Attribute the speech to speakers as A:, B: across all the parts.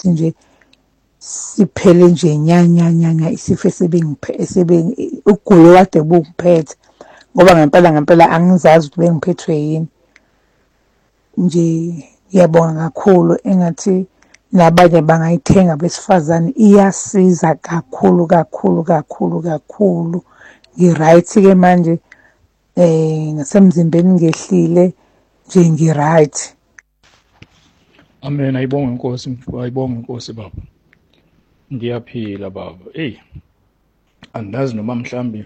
A: ukuthi nje siphele nje nyanya isifo ukugula kade bungiphethe ngoba ngempela angizazi ukuthi bengiphethwe yini. Nje ngiyabonga kakhulu engathi nabanye bangayithenga besifazane, iyasiza kakhulu. Ngi-right ke manje ngasemzimbeni ngehlile nje ngi-right.
B: Amen. Ayibonge inkosi baba. Ngiyaphila baba. Andazi noma mhlambi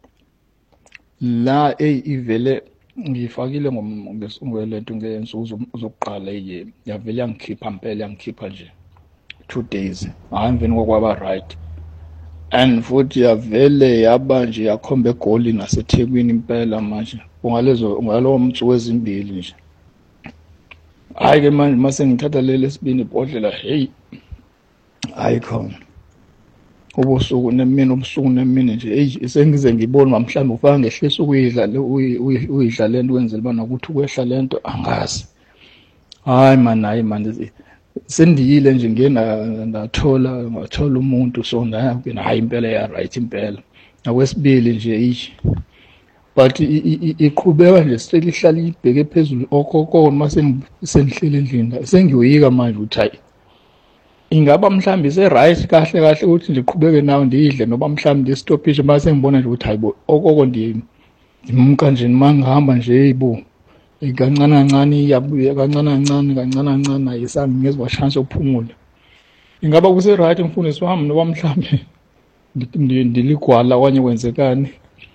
B: la ivele ngifakile ngolento ngensuku zokuqala yavele yangikhipha impela, yangikhipha nje 2 days emveni kokwaba right, and futhi yavele yaba nje yakhomba egoli naseThekwini impela manje ngalowo mtsuku ezimbili nje. Hayi ke manje mase ngithatha lesibini ibhodlela, hayi khona ubusuku nemini nje sengize ngibona mhlawumbe ufaka ngehlisa uyidla lento wenzela bana ukuthi kwehla lento angazi. Hayi man sendiyile nje ngathola umuntu so hayi impela ya right impela. Nakwesibili nje but iqhubeka nje selihlala ibheke phezulu okokona mase sengihlele endlini sengiyoyika manje ukuthi hayi ingaba mhlambi right kahle ukuthi ngiqhubeke nawo ndidle noba mhlambi ndistophishe mase ngibona nje ukuthi hayibo okoko ndimka nje mangihamba nje kancane iyabuya kancane ayisami ngezwa chance yokuphumula. Ingaba right mfundisi wami noba mhlambi ndiligwala okanye kwenzekani?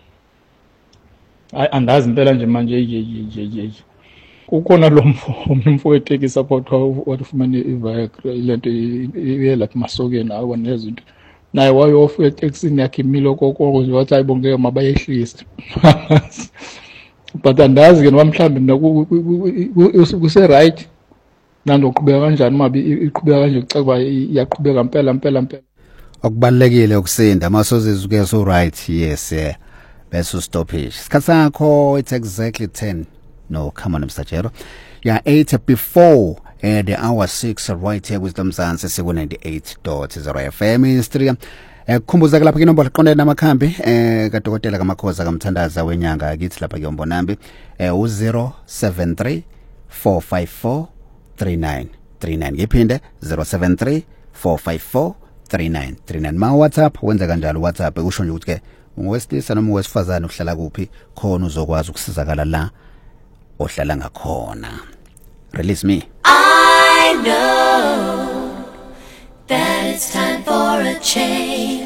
B: Hayi andazi impela nje manje kukhona lo mfo wetekisi support wafumana iViagra lento iyelapha masokeni awu nezinto naye wayofika etekisini yakhe imilo kokoko nje wathi ayibongeke mabayehlise. But andazi ke noma mhlambi kuse right nandoqhubeka kanjani mabi iqhubeka kanje kucaba iyaqhubeka impela.
C: Okubalekile ukusinda masozizuke so right, yes bese stoppage isikhathi sakho it's exactly 10. No, come on, Mr. Jero. Yeah, 8 before the hour 6 right here with Mzansi siku 98.0 FM Ministry. Kukhumbuza lapha inombolo iqondene namakhambi kaDokotela kaMakhoza kaMthandaza wenyanga akithi lapha ke umbonambi 073 454 3939 ngiphinde 073 454 3939 ma WhatsApp wenza kanjalo WhatsApp usho nje ukuthi ke ungowesilisa noma owesifazane uhlala kuphi khona uzokwazi ukusizakala la ohlala ngakhona. Release me.
D: I know that it's time for a change.